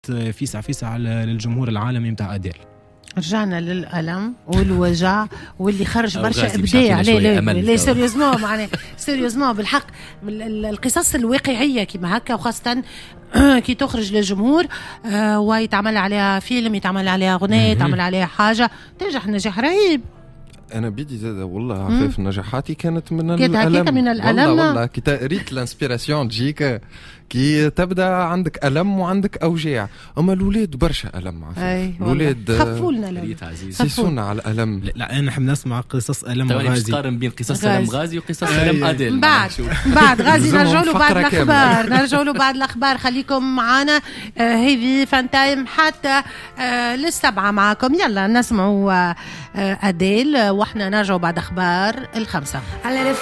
فيسع فيسع للجمهور العالمي متاع أديل. رجعنا للألم والوجع واللي خرج برشا إبداع. ليه سيريوزمون معناه سيريوزمون بالحق القصص الواقعية كما هكا، وخاصة كي تخرج للجمهور ويتعمل عليها فيلم، يتعمل عليها أغنية، يتعمل عليها حاجة تنجح نجاح رهيب. أنا بدي زاد والله عفاف نجاحاتي كانت من الألم. من الألم والله كي تقريت الانسبيراسيون تجيك كي تبدا عندك ألم وعندك أوجاع. أما الولاد برشا ألم عفاف. الولاد خفولنا سيسونا على الألم. لا أنا نحب نسمع قصص ألم غازي. تقارن بين قصص ألم غازي وقصص ألم أديل. بعد غازي نرجع له بعد الأخبار. خليكم معنا. هذه فان تايم حتى للسبعة معكم. يلا نسمعوا أديل واحنا نرجع بعد أخبار 5.